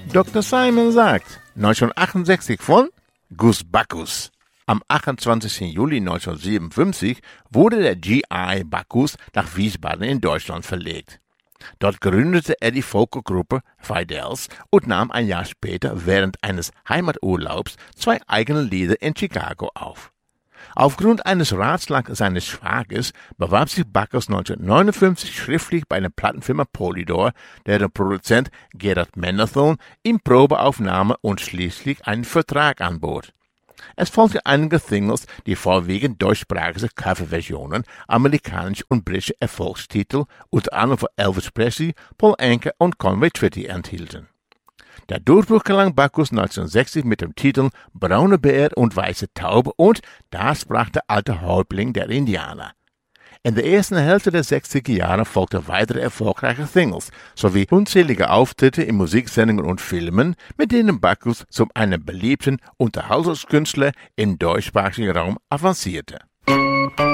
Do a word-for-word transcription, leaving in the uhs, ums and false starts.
Doktor Simon sagt, neunzehnhundertachtundsechzig von Guus Bacchus. Am achtundzwanzigsten Juli neunzehnhundertsiebenundfünfzig wurde der G I Bacchus nach Wiesbaden in Deutschland verlegt. Dort gründete er die Folkgruppe Fidels und nahm ein Jahr später während eines Heimaturlaubs zwei eigene Lieder in Chicago auf. Aufgrund eines Ratschlags seines Schwagers bewarb sich Bacchus neunzehnhundertneunundfünfzig schriftlich bei der Plattenfirma Polydor, deren Produzent Gerard Mendelsohn ihm Probeaufnahme und schließlich einen Vertrag anbot. Es folgten einige Singles, die vorwiegend deutschsprachige Coverversionen amerikanischer und britischer Erfolgstitel, unter anderem von Elvis Presley, Paul Anka und Conway Twitty enthielten. Der Durchbruch gelang Bacchus neunzehnhundertsechzig mit dem Titel Braune Bär und Weiße Taube und Da sprach der alte Häuptling der Indianer. In der ersten Hälfte der sechziger Jahre folgten weitere erfolgreiche Singles sowie unzählige Auftritte in Musiksendungen und Filmen, mit denen Bacchus zu einem beliebten Unterhaltungskünstler im deutschsprachigen Raum avancierte.